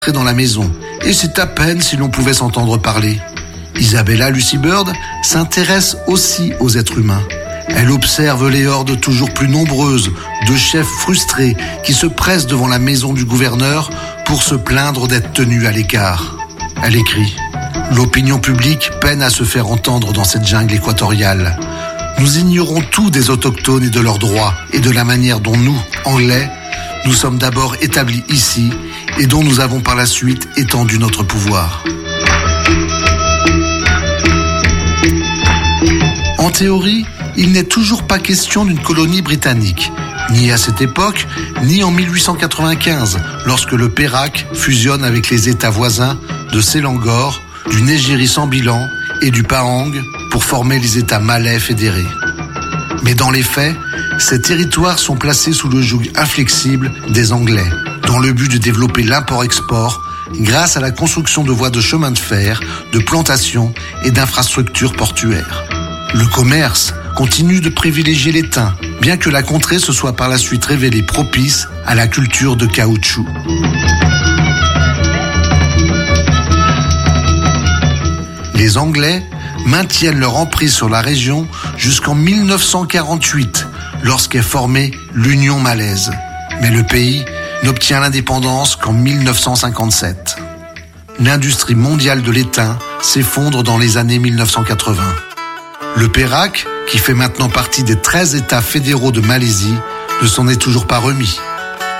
dans la maison, et c'est à peine si l'on pouvait s'entendre parler. Isabella Lucy Bird s'intéresse aussi aux êtres humains. Elle observe les hordes toujours plus nombreuses de chefs frustrés qui se pressent devant la maison du gouverneur pour se plaindre d'être tenus à l'écart. Elle écrit « L'opinion publique peine à se faire entendre dans cette jungle équatoriale. Nous ignorons tout des autochtones et de leurs droits et de la manière dont nous, Anglais, nous sommes d'abord établis ici et dont nous avons par la suite étendu notre pouvoir. » En théorie, il n'est toujours pas question d'une colonie britannique, ni à cette époque, ni en 1895, lorsque le Perak fusionne avec les États voisins de Selangor, du Negeri-Sembilan et du Pahang pour former les États malais fédérés. Mais dans les faits, ces territoires sont placés sous le joug inflexible des Anglais, dans le but de développer l'import-export grâce à la construction de voies de chemin de fer, de plantations et d'infrastructures portuaires. Le commerce continue de privilégier l'étain, bien que la contrée se soit par la suite révélée propice à la culture de caoutchouc. Les Anglais maintiennent leur emprise sur la région jusqu'en 1948, lorsqu'est formée l'Union malaise. Mais le pays n'obtient l'indépendance qu'en 1957. L'industrie mondiale de l'étain s'effondre dans les années 1980. Le Perak, qui fait maintenant partie des 13 États fédéraux de Malaisie, ne s'en est toujours pas remis.